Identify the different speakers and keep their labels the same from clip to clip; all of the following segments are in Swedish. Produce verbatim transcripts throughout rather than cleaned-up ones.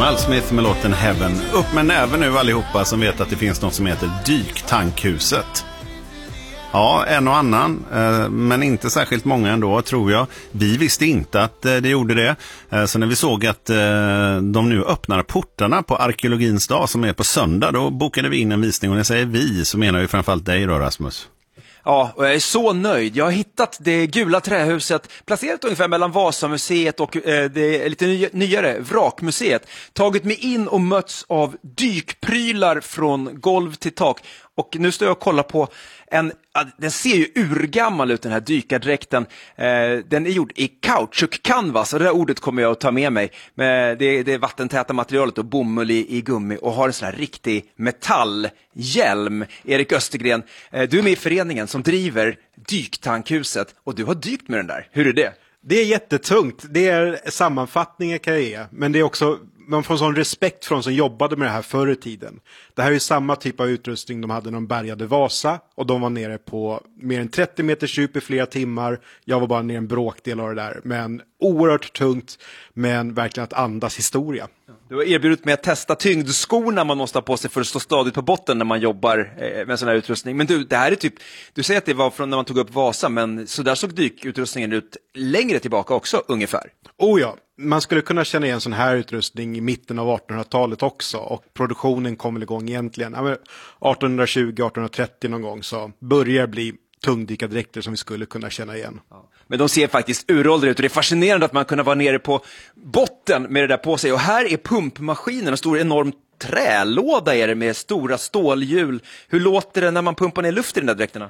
Speaker 1: Jamal Smith med låten Heaven. Upp med näven nu allihopa som vet att det finns något som heter Dyktankhuset. Ja, en och annan, men inte särskilt många ändå, tror jag. Vi visste inte att det gjorde det. Så när vi såg att de nu öppnar portarna på arkeologins dag som är på söndag, då bokade vi in en visning. Och när jag säger vi så menar vi framförallt dig då, Rasmus.
Speaker 2: Ja, och jag är så nöjd. Jag har hittat det gula trähuset placerat ungefär mellan Vasamuseet och eh, det lite ny- nyare Vrakmuseet. Tagit mig in och mötts av dykprylar från golv till tak. Och nu står jag och kollar på en, den ser ju urgammal ut den här dykardräkten. Eh, den är gjord i kautschuk-canvas och det där ordet kommer jag att ta med mig. Men det, det är vattentäta materialet och bomull i, i gummi och har en sån här riktig metallhjälm. Erik Östergren, eh, du är med i föreningen som driver Dyktankhuset och du har dykt med den där. Hur är det?
Speaker 3: Det är jättetungt. Det är sammanfattningar kan jag ge. Men det är också, man får sån respekt från som jobbade med det här förr i tiden. Det här är ju samma typ av utrustning de hade när de bärgade Vasa. Och de var nere på mer än trettio meters djup i flera timmar. Jag var bara nere en bråkdel av det där. Men oerhört tungt, men verkligen att andas historia.
Speaker 2: Du har erbjudit mig att testa tyngdskorna man måste ha på sig för att stå stadigt på botten när man jobbar med en sån här utrustning. Men du, det här är typ, du säger att det var från när man tog upp Vasa, men så där såg dykutrustningen ut längre tillbaka också ungefär.
Speaker 3: Oh ja, man skulle kunna känna igen sån här utrustning i mitten av artonhundratalet också. Och produktionen kommer igång egentligen arton tjugo arton trettio någon gång, så börjar bli tungdykardräkter som vi skulle kunna känna igen.
Speaker 2: Ja. Men de ser faktiskt uråldriga ut och det är fascinerande att man kunde vara nere på botten med det där på sig. Och här är pumpmaskinen, en stor enorm trälåda är det med stora stålhjul. Hur låter det när man pumpar ner luft i de där dräkterna?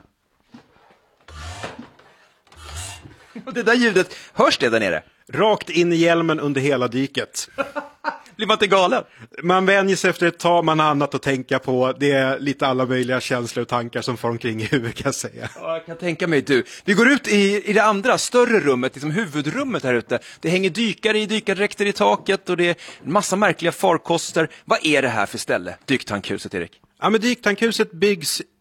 Speaker 2: Och det där ljudet, hörs det där nere?
Speaker 3: Rakt in i hjälmen under hela dyket.
Speaker 2: Blir man inte galen?
Speaker 3: Man vänjer sig efter ett tag, man har annat att tänka på. Det är lite alla möjliga känslor och tankar som får omkring i huvudet, kan jag säga.
Speaker 2: Ja, jag kan tänka mig, du. Vi går ut i, i det andra, större rummet, liksom huvudrummet här ute. Det hänger dykare i dykardräkter i taket och det är en massa märkliga farkoster. Vad är det här för ställe, Dyktankhuset, Erik?
Speaker 3: Ja, men Dyktankhuset byggs